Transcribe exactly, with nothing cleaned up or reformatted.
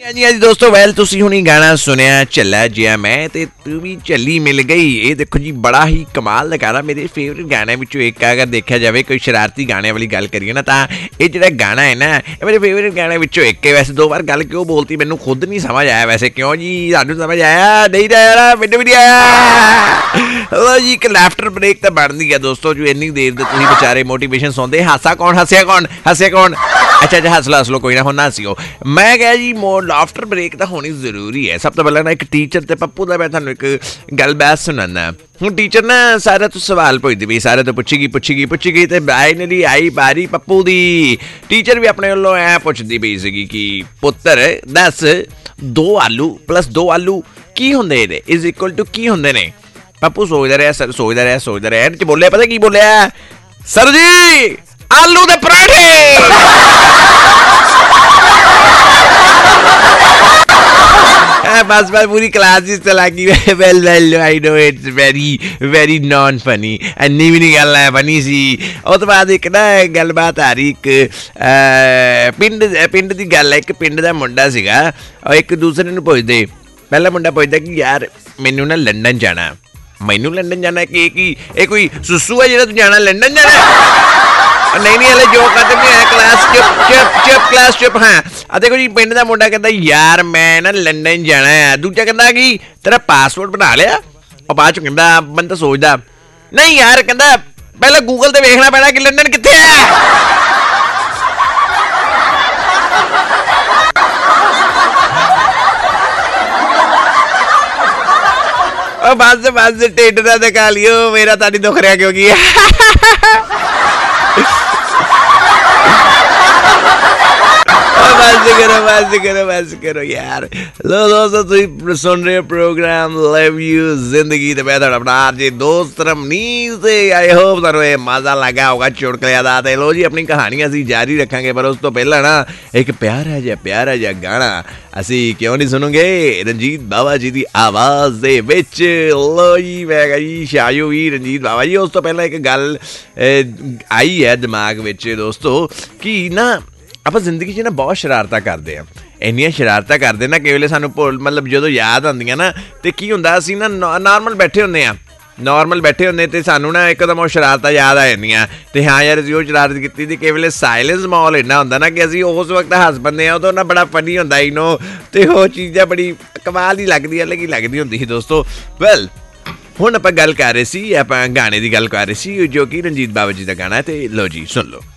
हाँ जी हाँ जी दोस्तों, वैल तुसी हुणी गाना सुनिया झल्ला जिहा मैं ते तू भी झल्ली मिल गई। ये देखो जी, बड़ा ही कमाल दा गाना, मेरे फेवरेट गाने विचों एक। अगर देखा जाए कोई शरारती गाने वाली गल करिए ना, तो ये जिहड़ा गाना है ना, ये मेरे फेवरेट गाने विचों एक है। वैसे दो बार गल क्यों बोलती मैनूं खुद नहीं समझ आया। वैसे क्यों जी, सानूं समझ आया नहीं आया ना, मैनूं भी नहीं आया। लो जी, एक लैफ्टर ब्रेक तो बनती है दोस्तों, जो इन्नी देर दे तुसीं बेचारे मोटिवेशन सुनते। हासा कौन हसिया कौन हसिया कौन अच्छा अच्छा हस लो हस लो, कोई ना हो ना हसियो। मैं कहा जी मो लाफ्टर ब्रेक तो होनी जरूरी है। सब तो पहले ना एक टीचर ते पप्पू का मैं तुहानूं एक गल बात सुनाना। हुण टीचर ना सारे तो सवाल पुछदी पई, सारे तो पुछेगी पुछेगी पुछेगी ते फाइनली आई बारी पप्पू दी। टीचर भी अपने वालों ऐ पुछदी पई सीगी कि पुत्तर दस दो आलू प्लस दो आलू की हुंदे ने, इज इक्वल टू की हुंदे ने। पप्पू सोचदा रहा सर सोचदा रहा सोचदा रहा एंड च बोलिया, पता की बोलिया, सर जी आलू दे पराठे। बस बस पूरी क्लास इस तरह की। Well well I know it's very very non funny, इन्नी भी नहीं गल है फनी सी। उस तो बाद एक ना गलबात आ रही, एक पिंड पिंड की गल है। एक पिंड का मुंडा सीगा, और एक दूसरे नूं पुछदे। पहला मुंडा पुछदा कि यार मैनू ना लंडन जाना, मैनू लंडन जाना कि ये कोई सुसू है जिहड़ा तू जाना लंडन जाना। नहीं नहीं हले जो खत्म नहीं है क्लास, चुप चुप चुप क्लास चुप। हाँ आ देखो जी, पिंड का मुंडा कहता यार मैं ना लंडन जाना है। दूजा कहता कि तेरा पासपोर्ट बना लिया, और बाद चो कहता बंदा सोचदा नहीं यार, कहता पहले गूगल ते देखना पैना कि लंडन कित्थे है। और बस बस ढिड ना दिखा लियो, मेरा ताड़ी दुख रहा क्योंकि बस करो बस करो बस करो यार। लो दोस्तों, तुम सुन रहे हो प्रोग्राम लव यू जिंदगी, तो मैं अपना आरजे दोस्त रमनीत से। आई होप तुहानूं ये मजा लगा होगा, चुटकुलियां दा। ते लो जी, अपनी कहानी असीं जारी रखांगे, पर उस तो पहला ना एक प्यारा जिहा प्यारा जिहा गाना असीं क्यों नहीं सुनोगे रंजीत बाबा जी की आवाज़ दे विच। लो जी, मैं कहा जी शायू ही रंजीत बाबा जी। उस तो पहला एक गल आई है दिमाग विच दोस्तों कि ना ਆਪਾਂ ਜ਼ਿੰਦਗੀ 'ਚ ਨਾ ਬਹੁਤ ਸ਼ਰਾਰਤਾਂ ਕਰਦੇ ਹਾਂ। ਇੰਨੀਆਂ ਸ਼ਰਾਰਤਾਂ ਕਰਦੇ ਨਾ, ਕਈ ਵੇਲੇ ਸਾਨੂੰ ਭੁੱਲ ਮਤਲਬ ਜਦੋਂ ਯਾਦ ਆਉਂਦੀਆਂ ਨਾ, ਤੇ ਕੀ ਹੁੰਦਾ ਅਸੀਂ ਨਾ ਨਾਰਮਲ ਬੈਠੇ ਹੁੰਦੇ ਹਾਂ ਨਾਰਮਲ ਬੈਠੇ ਹੁੰਦੇ ਤੇ ਸਾਨੂੰ ਨਾ ਇੱਕਦਮ ਉਹ ਸ਼ਰਾਰਤਾਂ ਯਾਦ ਆ ਜਾਂਦੀਆਂ। ਤੇ ਹਾਂ ਯਾਰ ਅਸੀਂ ਉਹ ਸ਼ਰਾਰਤ ਕੀਤੀ ਸੀ। ਕਈ ਵੇਲੇ ਸਾਇਲੈਂਸ ਮਾਹੌਲ ਇੰਨਾ ਹੁੰਦਾ ਨਾ ਕਿ ਅਸੀਂ ਉਸ ਵਕਤ ਹੱਸ ਪੈਂਦੇ ਹਾਂ, ਉਦੋਂ ਨਾ ਬੜਾ ਫਨੀ ਹੁੰਦਾ ਹੀ ਨੋ। ਤੇ ਉਹ ਚੀਜ਼ਾਂ ਬੜੀ ਕਮਾਲ ਦੀ ਲੱਗਦੀ, ਅਲੱਗ ਹੀ ਲੱਗਦੀ ਹੁੰਦੀ ਸੀ ਦੋਸਤੋ। ਵੈਲ ਹੁਣ ਆਪਾਂ ਗੱਲ ਕਰ ਰਹੇ ਸੀ, ਆਪਾਂ ਗਾਣੇ ਦੀ ਗੱਲ ਕਰ ਰਹੇ ਸੀ, ਜੋ ਕਿ ਰਣਜੀਤ ਬਾਵਾ ਜੀ ਦਾ ਗਾਣਾ ਹੈ। ਤੇ ਲਓ ਜੀ ਸੁਣ ਲਓ।